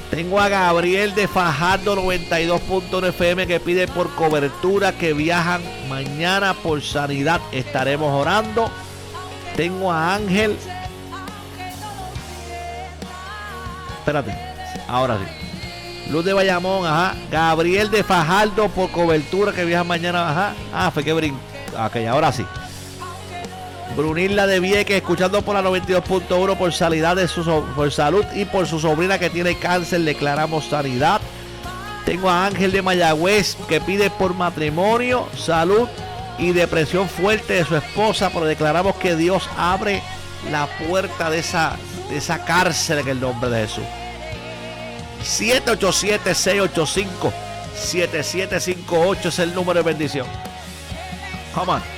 Tengo a Gabriel de Fajardo 92.1 FM que pide por cobertura que viajan mañana por sanidad. Estaremos orando. Tengo a Ángel. Espérate, ahora sí. Luz de Bayamón, ajá. Gabriel de Fajardo por cobertura que viajan mañana, ajá. Ah, fue que brinco. Ok, ahora sí. Brunilda de Vieques, escuchando por la 92.1 por sanidad por salud y por su sobrina que tiene cáncer, declaramos sanidad. Tengo a Ángel de Mayagüez que pide por matrimonio, salud y depresión fuerte de su esposa, pero declaramos que Dios abre la puerta de esa cárcel en el nombre de Jesús. 787-685-7758 es el número de bendición. Come on.